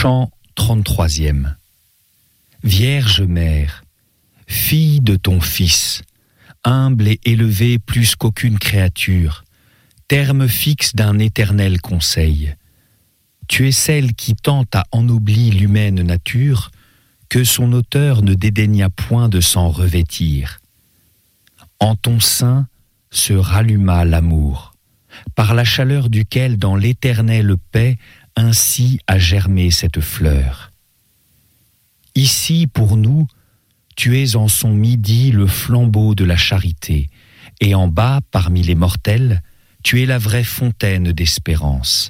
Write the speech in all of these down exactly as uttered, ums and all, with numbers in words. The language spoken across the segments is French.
Chant trente-troisième. Vierge mère, fille de ton Fils, humble et élevée plus qu'aucune créature, terme fixe d'un éternel conseil. Tu es celle qui tant a ennobli l'humaine nature, que son auteur ne dédaigna point de s'en revêtir. En ton sein se ralluma l'amour, par la chaleur duquel dans l'éternelle paix ainsi a germé cette fleur. Ici, pour nous, tu es en son midi le flambeau de la charité, et en bas, parmi les mortels, tu es la vraie fontaine d'espérance.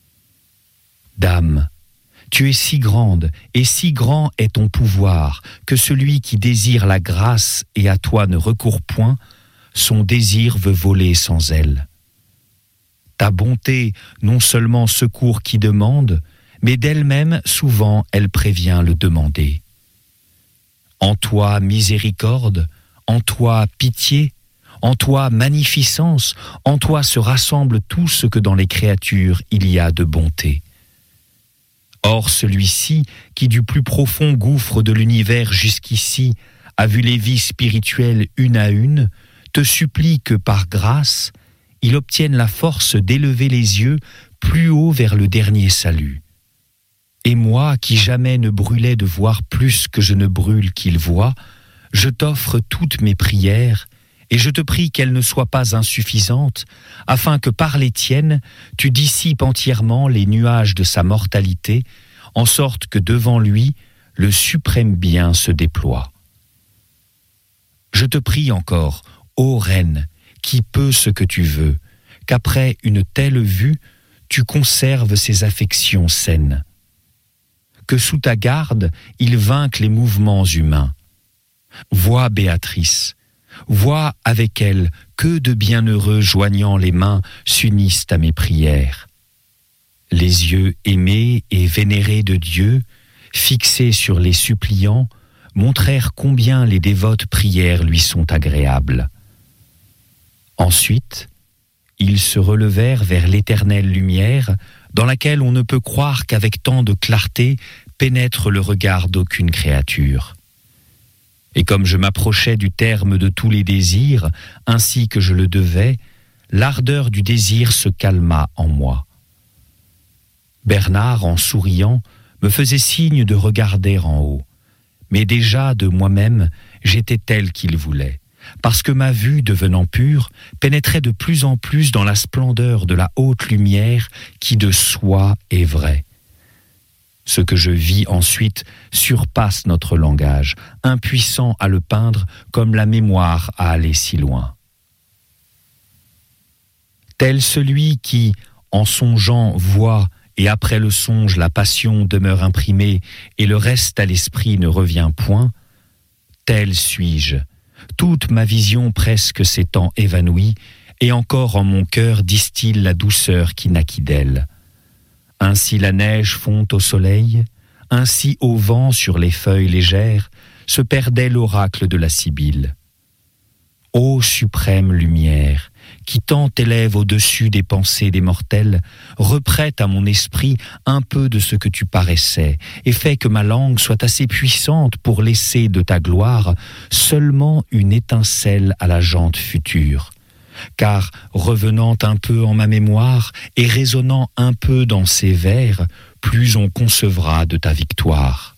Dame, tu es si grande, et si grand est ton pouvoir, que celui qui désire la grâce et à toi ne recourt point, son désir veut voler sans elle. Ta bonté non seulement secourt qui demande, mais d'elle-même souvent elle prévient le demander. En toi miséricorde, en toi pitié, en toi magnificence, en toi se rassemble tout ce que dans les créatures il y a de bonté. Or celui-ci, qui du plus profond gouffre de l'univers jusqu'ici a vu les vies spirituelles une à une, te supplie que par grâce, il obtienne la force d'élever les yeux plus haut vers le dernier salut. Et moi, qui jamais ne brûlais de voir plus que je ne brûle qu'il voit, je t'offre toutes mes prières, et je te prie qu'elles ne soient pas insuffisantes, afin que par les tiennes, tu dissipes entièrement les nuages de sa mortalité, en sorte que devant lui, le suprême bien se déploie. Je te prie encore, ô Reine, qui peut ce que tu veux, qu'après une telle vue, tu conserves ces affections saines. Que sous ta garde, il vainque les mouvements humains. Vois Béatrice, vois avec elle que de bienheureux joignant les mains s'unissent à mes prières. Les yeux aimés et vénérés de Dieu, fixés sur les suppliants, montrèrent combien les dévotes prières lui sont agréables. Ensuite, ils se relevèrent vers l'éternelle lumière, dans laquelle on ne peut croire qu'avec tant de clarté pénètre le regard d'aucune créature. Et comme je m'approchais du terme de tous les désirs, ainsi que je le devais, l'ardeur du désir se calma en moi. Bernard, en souriant, me faisait signe de regarder en haut, mais déjà de moi-même, j'étais tel qu'il voulait, parce que ma vue, devenant pure, pénétrait de plus en plus dans la splendeur de la haute lumière qui de soi est vraie. Ce que je vis ensuite surpasse notre langage, impuissant à le peindre comme la mémoire à aller si loin. Tel celui qui, en songeant, voit, et après le songe la passion demeure imprimée, et le reste à l'esprit ne revient point, tel suis-je. Toute ma vision presque s'étant évanouie, et encore en mon cœur distille la douceur qui naquit d'elle. Ainsi la neige fond au soleil, ainsi au vent sur les feuilles légères, se perdait l'oracle de la Sibylle. Ô suprême lumière, qui tant élève au-dessus des pensées des mortels, reprête à mon esprit un peu de ce que tu paraissais, et fais que ma langue soit assez puissante pour laisser de ta gloire seulement une étincelle à la jante future. Car, revenant un peu en ma mémoire et résonnant un peu dans ces vers, plus on concevra de ta victoire.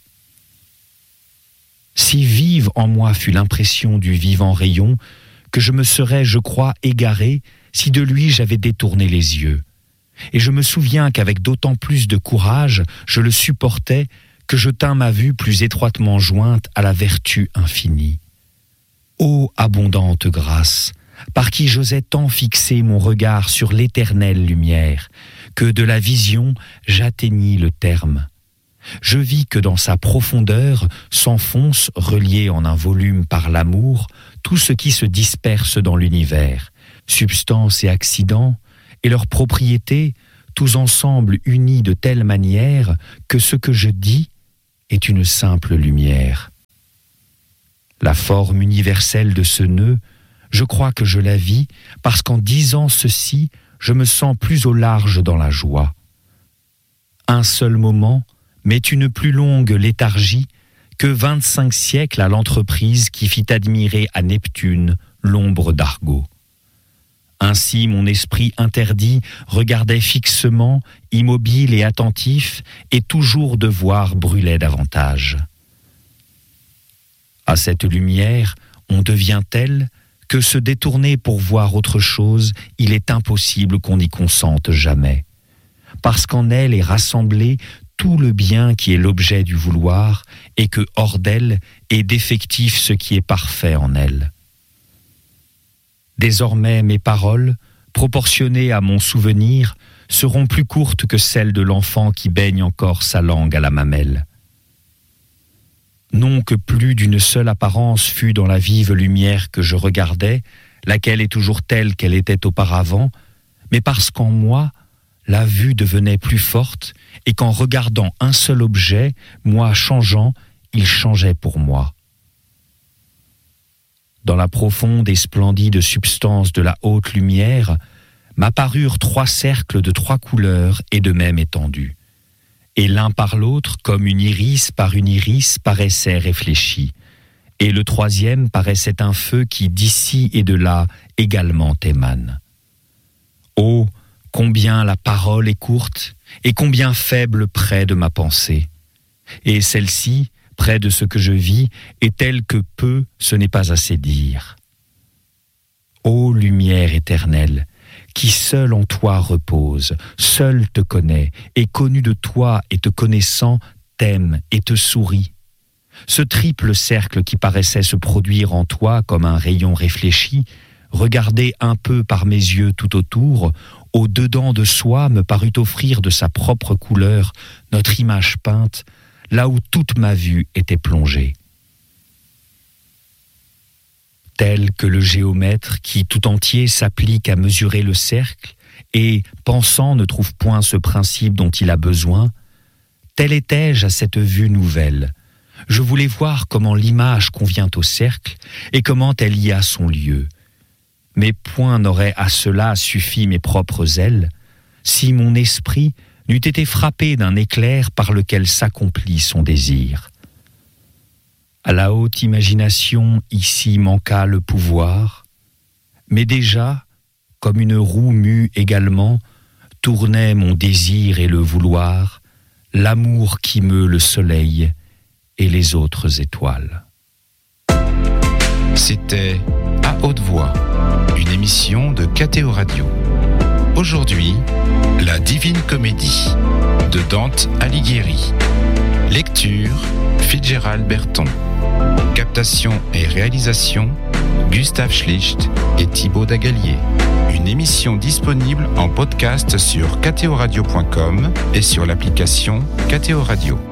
Si vive en moi fut l'impression du vivant rayon, que je me serais, je crois, égaré si de lui j'avais détourné les yeux. Et je me souviens qu'avec d'autant plus de courage je le supportais que je tins ma vue plus étroitement jointe à la vertu infinie. Ô abondante grâce, par qui j'osais tant fixer mon regard sur l'éternelle lumière, que de la vision j'atteignis le terme. Je vis que dans sa profondeur s'enfonce, relié en un volume par l'amour, tout ce qui se disperse dans l'univers, substance et accident, et leurs propriétés, tous ensemble unis de telle manière que ce que je dis est une simple lumière. La forme universelle de ce nœud, je crois que je la vis, parce qu'en disant ceci, je me sens plus au large dans la joie. Un seul moment, met une plus longue léthargie que vingt-cinq siècles à l'entreprise qui fit admirer à Neptune l'ombre d'Argo. Ainsi mon esprit interdit regardait fixement, immobile et attentif, et toujours de voir brûlait davantage. À cette lumière, on devient tel que se détourner pour voir autre chose, il est impossible qu'on y consente jamais, parce qu'en elle est rassemblé tout le bien qui est l'objet du vouloir, et que hors d'elle est défectif ce qui est parfait en elle. Désormais mes paroles, proportionnées à mon souvenir, seront plus courtes que celles de l'enfant qui baigne encore sa langue à la mamelle. Non que plus d'une seule apparence fût dans la vive lumière que je regardais, laquelle est toujours telle qu'elle était auparavant, mais parce qu'en moi, la vue devenait plus forte, et qu'en regardant un seul objet, moi changeant, il changeait pour moi. Dans la profonde et splendide substance de la haute lumière, m'apparurent trois cercles de trois couleurs et de même étendue. Et l'un par l'autre, comme une iris par une iris, paraissait réfléchi. Et le troisième paraissait un feu qui d'ici et de là également émane. Oh, combien la parole est courte, et combien faible près de ma pensée. Et celle-ci, près de ce que je vis, est telle que peu, ce n'est pas assez dire. Ô lumière éternelle, qui seule en toi repose, seule te connaît, et connue de toi et te connaissant, t'aime et te sourit. Ce triple cercle qui paraissait se produire en toi comme un rayon réfléchi, regardé un peu par mes yeux tout autour, au dedans de soi me parut offrir de sa propre couleur notre image peinte, là où toute ma vue était plongée. Tel que le géomètre qui tout entier s'applique à mesurer le cercle et, pensant, ne trouve point ce principe dont il a besoin, tel étais-je à cette vue nouvelle. Je voulais voir comment l'image convient au cercle et comment elle y a son lieu. Mais point n'aurait à cela suffi mes propres ailes, si mon esprit n'eût été frappé d'un éclair par lequel s'accomplit son désir. À la haute imagination, ici manqua le pouvoir, mais déjà, comme une roue mue également, tournait mon désir et le vouloir, l'amour qui meut le soleil et les autres étoiles. C'était À haute voix, une émission de K T O Radio. Aujourd'hui, La Divine Comédie de Dante Alighieri. Lecture, Fitzgerald Berton. Captation et réalisation, Gustave Schlicht et Thibaut Dagalier. Une émission disponible en podcast sur k t o radio point com et sur l'application K T O Radio.